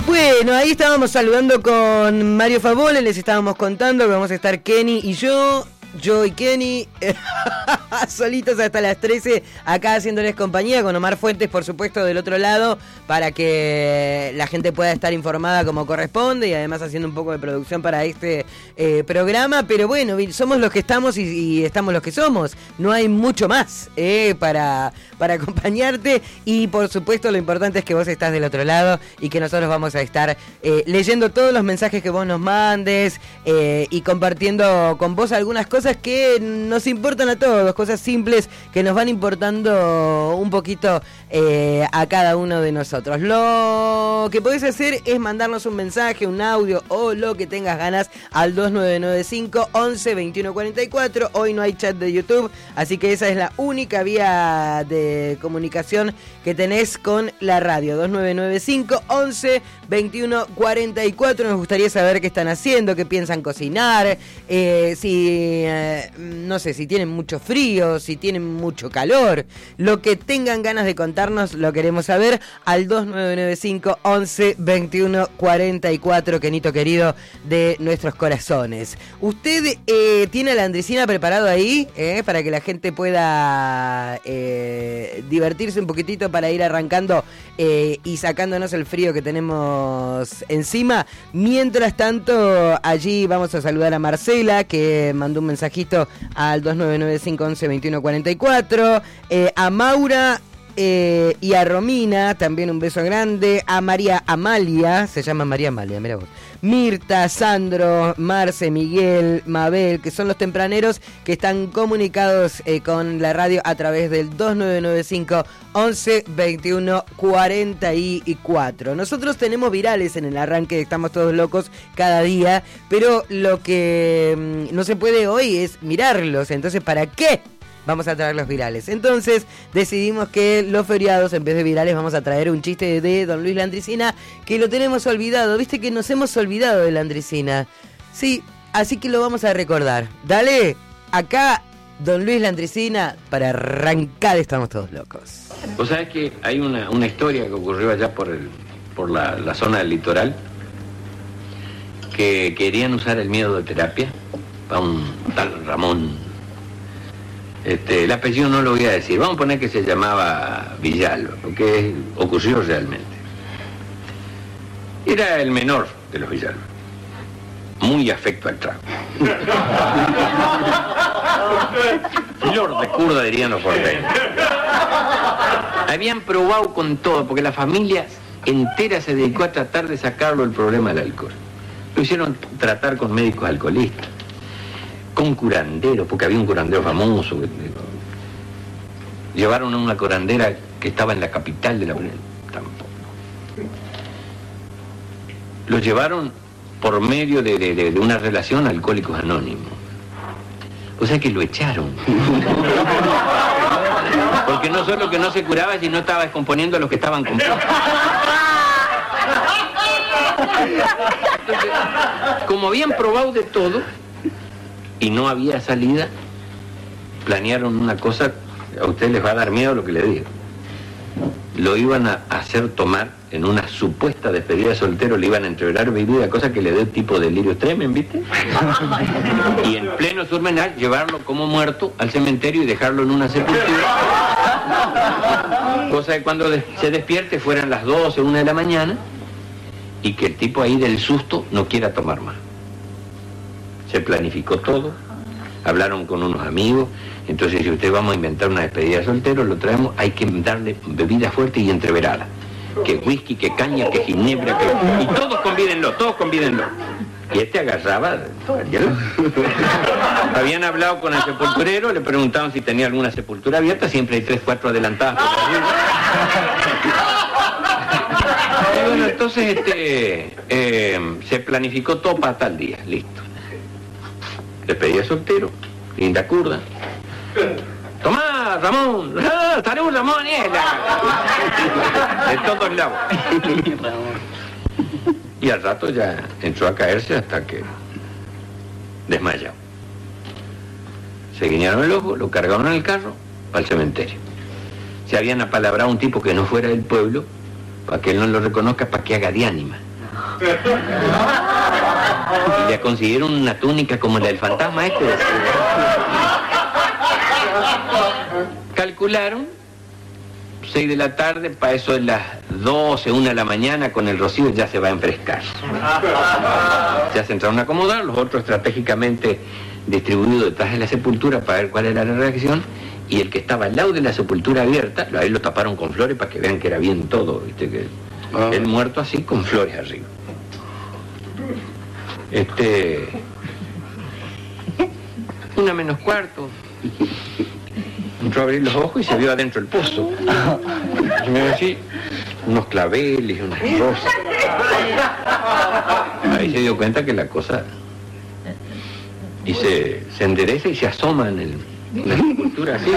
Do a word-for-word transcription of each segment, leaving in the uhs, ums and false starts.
Bueno, ahí estábamos saludando con Mario Favole, les estábamos contando que vamos a estar Kenny y yo, yo y Kenny, solitos hasta las trece, acá haciéndoles compañía, con Omar Fuentes, por supuesto, del otro lado, para que la gente pueda estar informada como corresponde y además haciendo un poco de producción para este eh, programa. Pero bueno, somos los que estamos y, y estamos los que somos. No hay mucho más eh, para, para acompañarte y por supuesto lo importante es que vos estás del otro lado y que nosotros vamos a estar eh, leyendo todos los mensajes que vos nos mandes eh, y compartiendo con vos algunas cosas que nos importan a todos, cosas simples que nos van importando un poquito eh, a cada uno de nosotros. Lo que podés hacer es mandarnos un mensaje, un audio o lo que tengas ganas al dos nueve nueve cinco, once, veintiuno cuarenta y cuatro. Hoy no hay chat de YouTube, así que esa es la única vía de comunicación que tenés con la radio. dos nueve nueve cinco, once, veintiuno cuarenta y cuatro. Nos gustaría saber qué están haciendo, qué piensan cocinar, eh, si eh, no sé, si tienen mucho frío, si tienen mucho calor, lo que tengan ganas de contarnos lo queremos saber al dos nueve nueve cinco, once, veintiuno cuarenta y cuatro, Kenito querido de nuestros corazones. ¿Usted eh, tiene a la Andresina preparado ahí eh, para que la gente pueda eh, divertirse un poquitito para ir arrancando eh, y sacándonos el frío que tenemos encima? Mientras tanto, allí vamos a saludar a Marcela, que mandó un mensajito al dos nueve nueve cinco, once, veintiuno cuarenta y cuatro, eh, a Maura Eh, y a Romina, también un beso grande, a María Amalia, se llama María Amalia, mira vos, Mirta, Sandro, Marce, Miguel, Mabel, que son los tempraneros que están comunicados eh, con la radio a través del dos nueve nueve cinco, once, veintiuno cuarenta y cuatro. Nosotros tenemos virales en el arranque, estamos todos locos cada día, pero lo que mmm, no se puede hoy es mirarlos, entonces ¿para qué vamos a traer los virales? Entonces decidimos que los feriados, en vez de virales, vamos a traer un chiste de Don Luis Landricina, que lo tenemos olvidado. Viste que nos hemos olvidado de Landricina. Sí, así que lo vamos a recordar. Dale, acá Don Luis Landricina, para arrancar Estamos Todos Locos. Vos sabés que hay una, una historia que ocurrió allá por, el, por la, la zona del litoral, que querían usar el miedo de terapia para un tal Ramón. Este, el apellido no lo voy a decir, vamos a poner que se llamaba Villalba, porque ocurrió realmente. Era el menor de los Villalba, muy afecto al trago. Flor de curda, dirían los porteños. Habían probado con todo, porque la familia entera se dedicó a tratar de sacarlo el problema del alcohol. Lo hicieron tratar con médicos alcoholistas, con curanderos, porque había un curandero famoso. Llevaron a una curandera que estaba en la capital de la... Tampoco. Lo llevaron por medio de, de, de una relación a Alcohólicos Anónimos. O sea que lo echaron. Porque no solo que no se curaba, sino estaba descomponiendo a los que estaban componiendo. Entonces, como habían probado de todo y no había salida, planearon una cosa, a ustedes les va a dar miedo lo que les digo. Lo iban a hacer tomar en una supuesta despedida de soltero, le iban a entregar bebida, cosa que le dio tipo delirio tremendo, ¿viste? Y en pleno surmenal, llevarlo como muerto al cementerio y dejarlo en una sepultura. Cosa que cuando se despierte fueran las doce, una de la mañana, y que el tipo ahí del susto no quiera tomar más. Se planificó todo, hablaron con unos amigos, entonces si usted vamos a inventar una despedida de soltero, lo traemos, hay que darle bebida fuerte y entreverada. Que whisky, que caña, que ginebra, que... y todos convídenlo, todos convídenlo. Y este agarraba... Habían hablado con el sepulturero, le preguntaban si tenía alguna sepultura abierta, siempre hay tres, cuatro adelantadas. Y bueno, entonces este, eh, se planificó todo para tal día, listo. Despedida soltero, linda curda. Tomá, Ramón, ¡ah, salud, Ramón! De todos lados. Y al rato ya entró a caerse hasta que desmayó. Se guiñaron el ojo, lo cargaron en el carro al cementerio. Se habían apalabrado un tipo que no fuera del pueblo, para que él no lo reconozca, para que haga de ánima. Y le consiguieron una túnica como la del fantasma este. Calcularon, seis de la tarde, para eso de las doce, una de la mañana, con el rocío ya se va a enfrescar. Ya se entraron a acomodar, los otros estratégicamente distribuidos detrás de la sepultura para ver cuál era la reacción, y el que estaba al lado de la sepultura abierta, ahí lo taparon con flores para que vean que era bien todo, ¿viste? Que ah. El muerto así con flores arriba. Este... Una menos cuarto. Entró a abrir los ojos y se vio adentro el pozo. Y me decía, unos claveles, unas rosas. Ahí se dio cuenta que la cosa... Y se, se endereza y se asoma en, el, en la escultura así.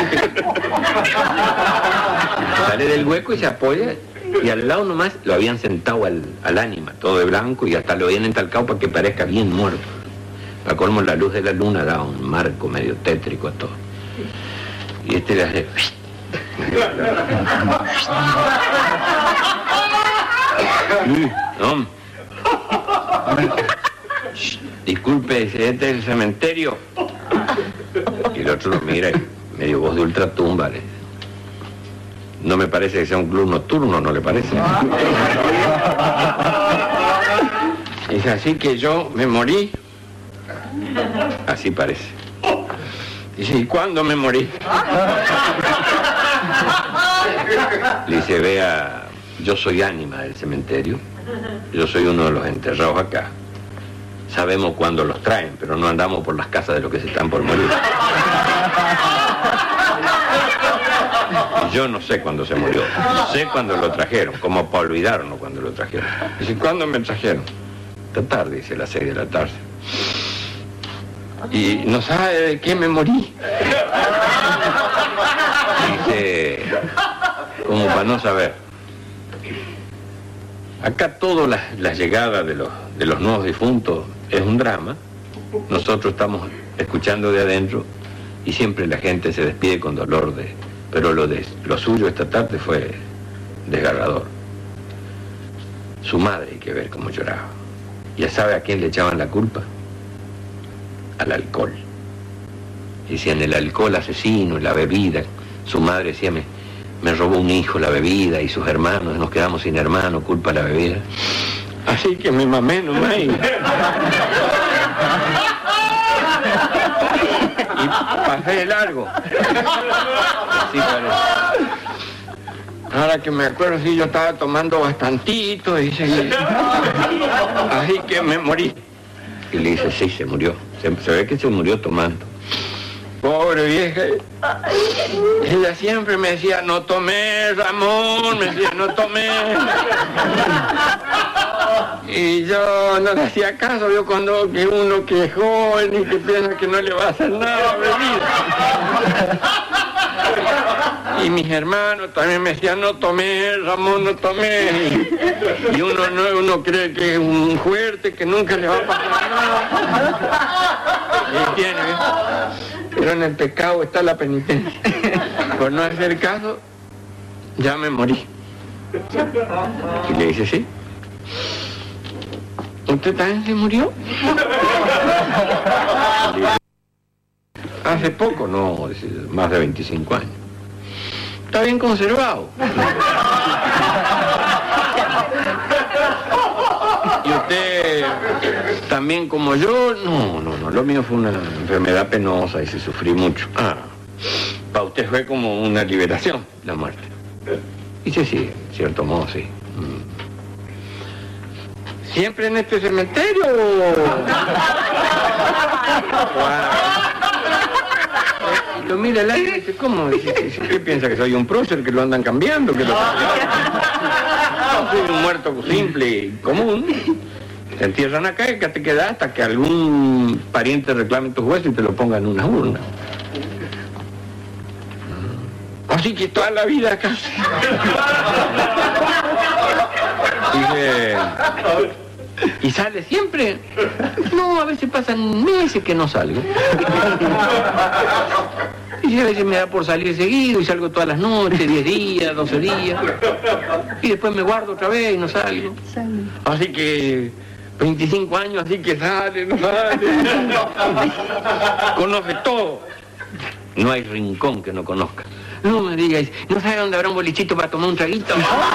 Sale del hueco y se apoya. Y al lado nomás lo habían sentado al, al ánima, todo de blanco, y hasta lo habían entalcado para que parezca bien muerto. Para colmo, la luz de la luna da un marco medio tétrico a todo. Y este le hace... No. Disculpe, este es el cementerio. Y el otro lo mira y medio voz de ultratumba le... No me parece que sea un club nocturno, ¿no le parece? Es así que yo me morí. Así parece. Dice, ¿y cuándo me morí? Le dice, vea, yo soy ánima del cementerio. Yo soy uno de los enterrados acá. Sabemos cuándo los traen, pero no andamos por las casas de los que se están por morir. Yo no sé cuándo se murió. Sé cuándo lo trajeron, como para olvidarnos cuando lo trajeron. Dice, ¿cuándo me trajeron? Esta tarde, dice, a las seis de la tarde. Y no sabe de qué me morí. Dice, como para no saber. Acá todas las, las llegadas de los, de los nuevos difuntos es un drama. Nosotros estamos escuchando de adentro y siempre la gente se despide con dolor de... Pero lo, de, lo suyo esta tarde fue desgarrador. Su madre, hay que ver cómo lloraba. ¿Ya sabe a quién le echaban la culpa? Al alcohol. Decían, el alcohol asesino, la bebida. Su madre decía, me, me robó un hijo la bebida y sus hermanos, nos quedamos sin hermanos, culpa la bebida. Así que me mamé nomás. Y, y pasé de largo. Así parece. Ahora que me acuerdo, sí, yo estaba tomando bastantito y dice, así que me morí. Y le dice, sí, se murió. Se, se ve que se murió tomando. Pobre vieja. Ella siempre me decía, no tomé, Ramón, me decía, no tomé. Y yo no le hacía caso, yo cuando que uno que es joven y que piensa que no le va a hacer nada a bebida. Y mis hermanos también me decían, no tomé, Ramón, no tomé. Y uno, no, uno cree que es un fuerte, que nunca le va a pasar nada. ¿Entiendes? Pero en el pecado está la penitencia. Por no hacer caso, ya me morí. Y le dice, sí. ¿Usted también se murió? Hace poco, no, más de veinticinco años. Está bien conservado. ¿Y usted también como yo? No, no, no, lo mío fue una enfermedad penosa y se sufrí mucho. Ah, para usted fue como una liberación, la muerte. Dice sí, en cierto modo sí. ¿Siempre en este cementerio? Y lo mira el aire y dice, ¿cómo? Dice, ¿qué piensa? ¿Que soy un prócer que lo andan cambiando? ¿Que lo soy un muerto simple y común? Te entierran acá y que te quedas hasta que algún pariente reclame tus huesos y te lo ponga en una urna. Así que toda la vida acá. Dice, ¿Y sale siempre? No, a veces pasan meses que no salgo. Y a veces me da por salir seguido y salgo todas las noches, diez días, doce días. Y después me guardo otra vez y no salgo. Así que veinticinco años, así que sale, no sale. Conoce todo. No hay rincón que no conozca. No me digáis, ¿no sabe dónde habrá un bolichito para tomar un traguito?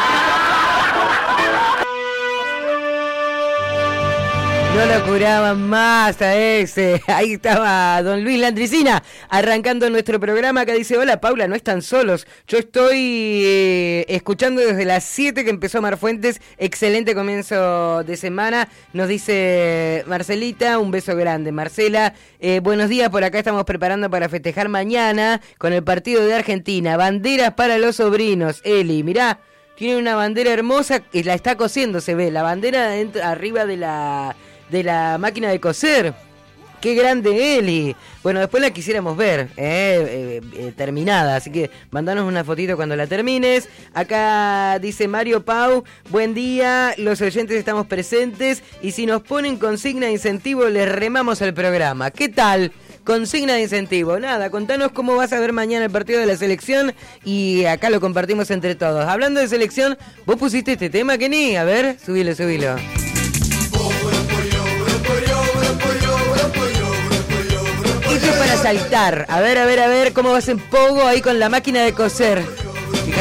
No lo curaban más a ese. Ahí estaba don Luis Landricina arrancando nuestro programa. Que dice: hola Paula, no están solos. Yo estoy eh, escuchando desde las siete que empezó Mar Fuentes. Excelente comienzo de semana. Nos dice Marcelita, un beso grande. Marcela, eh, buenos días, por acá estamos preparando para festejar mañana con el partido de Argentina. Banderas para los sobrinos. Eli, mirá, tiene una bandera hermosa y la está cosiendo, se ve. La bandera dentro, arriba de la... de la máquina de coser. Qué grande, Eli. Bueno, después la quisiéramos ver eh, eh, eh, terminada, así que mandanos una fotito cuando la termines. Acá dice Mario Pau: buen día, los oyentes estamos presentes y si nos ponen consigna de incentivo les remamos el programa. ¿Qué tal? Consigna de incentivo. Nada, contanos cómo vas a ver mañana el partido de la selección y acá lo compartimos entre todos. Hablando de selección, vos pusiste este tema, Kenny. A ver, subilo, subilo. Eso es para saltar. A ver, a ver, a ver cómo vas en pogo ahí con la máquina de coser.